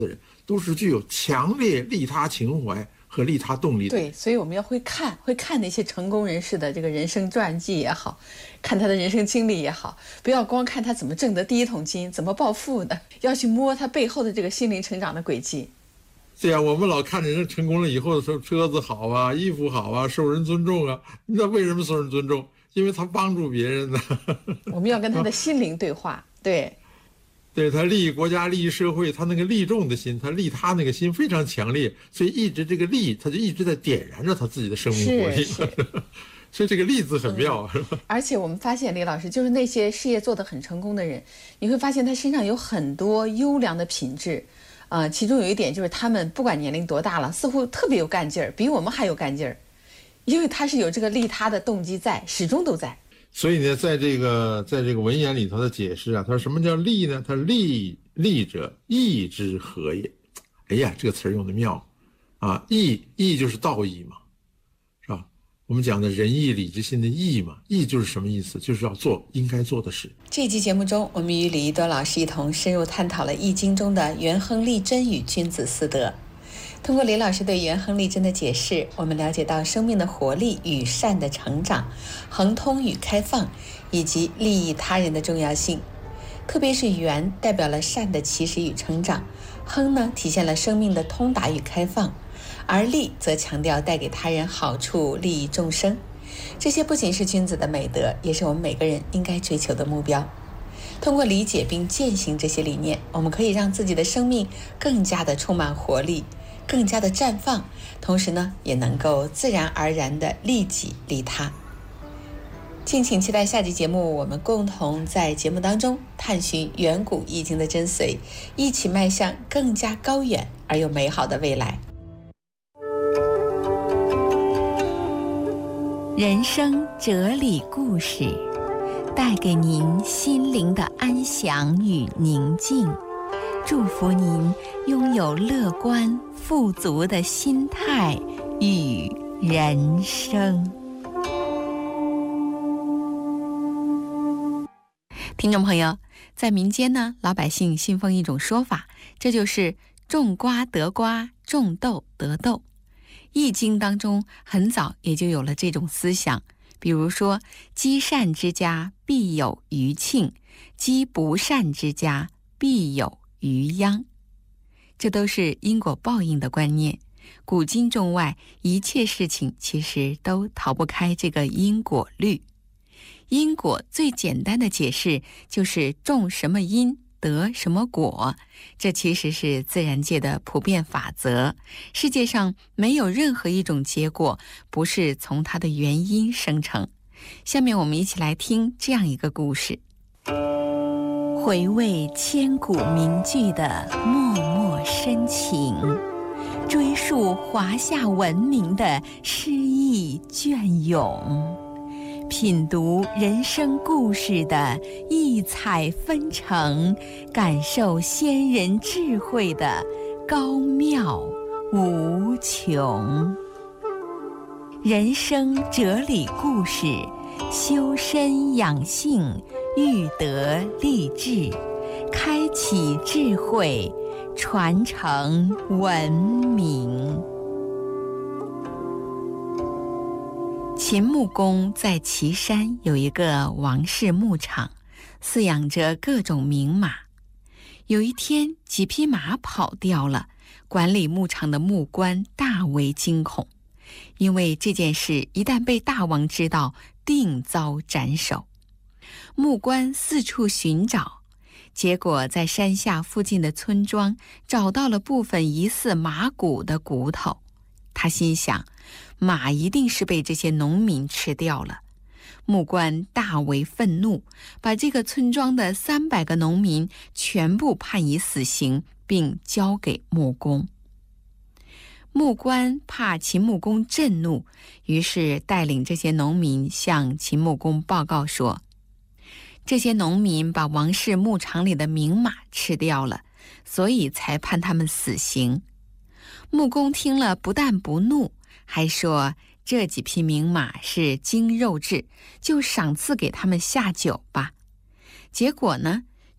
的人，都是具有强烈利他情怀和利他动力的。 对，所以我们要会看那些成功人士的这个人生传记也好，看他的人生经历也好，不要光看他怎么挣得第一桶金，怎么暴富的，要去摸他背后的这个心灵成长的轨迹。 对啊，我们老看着人成功了以后的时候，车子好啊，衣服好啊，受人尊重啊。那为什么受人尊重？因为他帮助别人呢。 我们要跟他的心灵对话，对。 对，他利益国家、利益社会，他那个利众的心，他利他那个心非常强烈，所以一直这个利，他就一直在点燃着他自己的生命活力。所以这个利字很妙，是吧？ 而且我们发现，李老师，就是那些事业做得很成功的人，你会发现他身上有很多优良的品质。其中有一点就是他们不管年龄多大了，似乎特别有干劲儿，比我们还有干劲儿，因为他是有这个利他的动机在，始终都在。 所以呢，在这个文言里头的解释啊，他说什么叫利呢？他利者，义之和也。哎呀，这个词儿用的妙啊！义就是道义嘛，是吧？我们讲的仁义礼智信的义嘛，义就是什么意思？就是要做应该做的事。 这期节目中，我们与李一多老师一同深入探讨了《易经》中的元亨利贞与君子四德。通过李老师对元亨利贞的解释，我们了解到生命的活力与善的成长、恒通与开放，以及利益他人的重要性。特别是元代表了善的起始与成长，亨呢体现了生命的通达与开放，而利则强调带给他人好处、利益众生。这些不仅是君子的美德，也是我们每个人应该追求的目标。通过理解并践行这些理念，我们可以让自己的生命更加的充满活力，更加的绽放，同时呢，也能够自然而然的利己利他。敬请期待下集节目，我们共同在节目当中探寻远古易经的真髓，一起迈向更加高远而又美好的未来。 人生哲理故事，带给您心灵的安详与宁静。祝福您拥有乐观富足的心态与人生。听众朋友，在民间呢，老百姓信奉一种说法，这就是种瓜得瓜，种豆得豆。易经当中很早也就有了这种思想，比如说积善之家必有余庆，积不善之家必有余殃。这都是因果报应的观念，古今中外一切事情其实都逃不开这个因果律。因果最简单的解释就是种什么因得什么果，这其实是自然界的普遍法则。世界上没有任何一种结果不是从它的原因生成。下面我们一起来听这样一个故事，回味千古名句的脉脉深情，追溯华夏文明的诗意隽永，品读人生故事的异彩纷呈，感受先人智慧的高妙无穷。人生哲理故事，修身养性，育德立志，开启智慧，传承文明。秦穆公在岐山有一个王氏牧场，饲养着各种名马。有一天，几匹马跑掉了，管理牧场的牧官大为惊恐，因为这件事一旦被大王知道，定遭斩首。牧官四处寻找，结果在山下附近的村庄找到了部分疑似马骨的骨头。他心想，马一定是被这些农民吃掉了。牧官大为愤怒，把这个村庄的300个农民全部判以死刑，并交给穆公。牧官怕秦穆公震怒，于是带领这些农民向秦穆公报告说，这些农民把王氏牧场里的名马吃掉了，所以才判他们死刑。穆公听了不但不怒，还说这几匹名马是精肉质，就赏赐给他们下酒吧。结果呢，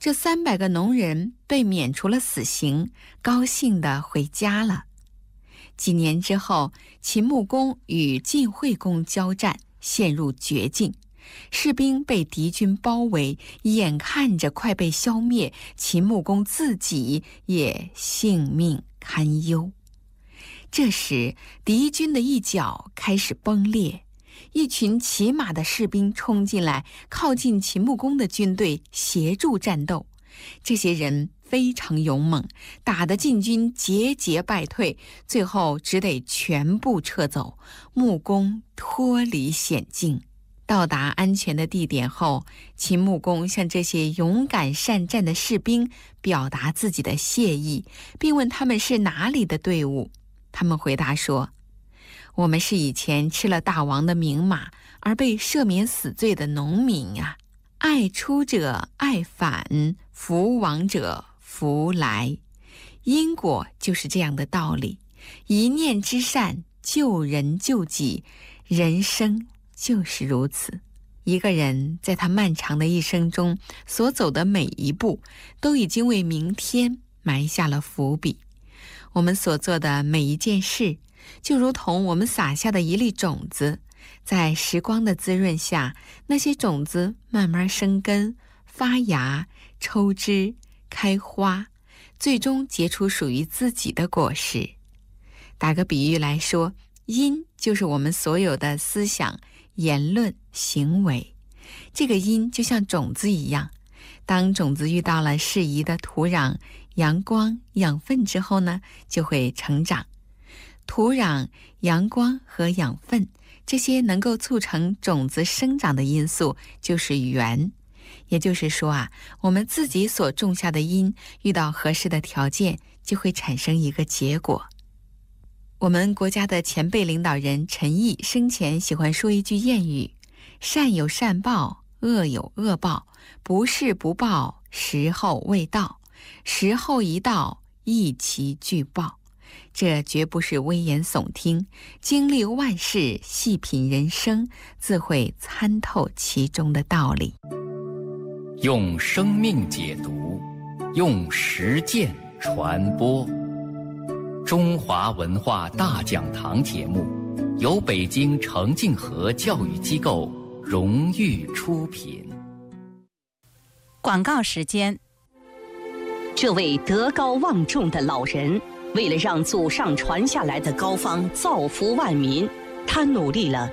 这300个农人被免除了死刑，高兴地回家了。几年之后，秦穆公与晋惠公交战，陷入绝境，士兵被敌军包围，眼看着快被消灭，秦穆公自己也性命堪忧。这时，敌军的一角开始崩裂，一群骑马的士兵冲进来，靠近秦穆公的军队，协助战斗。这些人非常勇猛，打得晋军节节败退，最后只得全部撤走，穆公脱离险境。到达安全的地点后，秦穆公向这些勇敢善战的士兵表达自己的谢意，并问他们是哪里的队伍。他们回答说：我们是以前吃了大王的名马而被赦免死罪的农民啊！爱出者爱返，福往者福来。因果就是这样的道理，一念之善，救人救己，人生就是如此。一个人在他漫长的一生中所走的每一步，都已经为明天埋下了伏笔。我们所做的每一件事，就如同我们撒下的一粒种子，在时光的滋润下，那些种子慢慢生根、发芽、抽枝、开花，最终结出属于自己的果实。打个比喻来说，因就是我们所有的思想、言论、行为。这个因就像种子一样，当种子遇到了适宜的土壤、阳光、养分之后呢，就会成长。土壤、阳光和养分，这些能够促成种子生长的因素就是缘。也就是说啊，我们自己所种下的因，遇到合适的条件，就会产生一个结果。我们国家的前辈领导人陈毅生前喜欢说一句谚语：善有善报，恶有恶报，不是不报，时候未到，时候一到，一齐俱报。这绝不是危言耸听，经历万事，细品人生，自会参透其中的道理。 用生命解读，用实践传播。中华文化大讲堂节目由北京程敬和教育机构荣誉出品。 广告时间。这位德高望重的老人，为了让祖上传下来的膏方造福万民，他努力了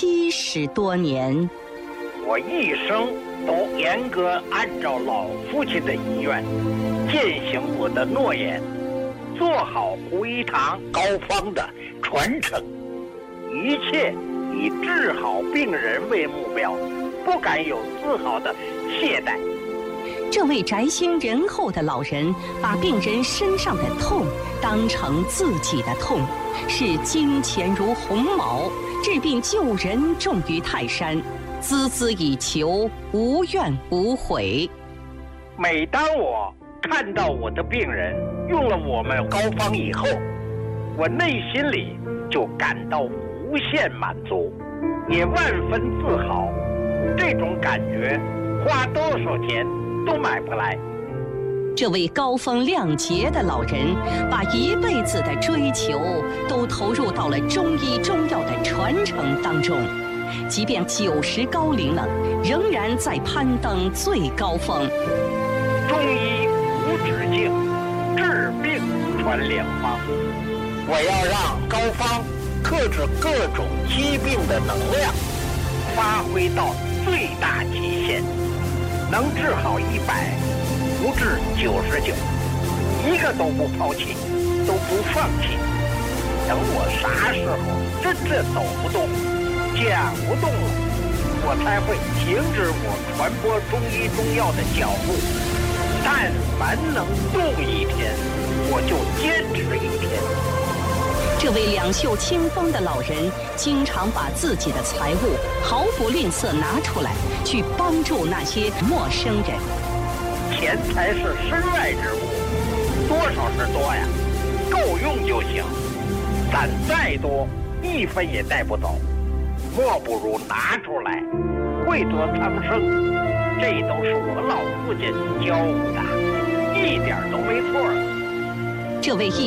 70多年。 我一生都严格按照老父亲的遗愿，践行我的诺言，做好胡一堂膏方的传承，一切以治好病人为目标，不敢有丝毫的懈怠。 这位宅心仁厚的老人，把病人身上的痛当成自己的痛，视金钱如鸿毛，治病救人重于泰山，孜孜以求，无怨无悔。 每当我看到我的病人用了我们膏方以后，我内心里就感到无限满足，也万分自豪。这种感觉花多少钱都买不来。 这位高风亮节的老人，把一辈子的追求都投入到了中医中药的传承当中，即便90高龄了，仍然在攀登最高峰。 中医无止境，治病传良方。我要让膏方克制各种疾病的能量发挥到最大极限，能治好100，不治99，一个都不抛弃，都不放弃。等我啥时候真正走不动、讲不动了，我才会停止我传播中医中药的脚步。但凡能动一天，我就坚持一天。 这位两袖清风的老人，经常把自己的财物毫不吝啬拿出来，去帮助那些陌生人。 钱财是身外之物，多少是多呀，够用就行。攒再多，1分也带不走，莫不如拿出来，惠泽苍生， 这都是我老父亲教我的，一点都没错。 这位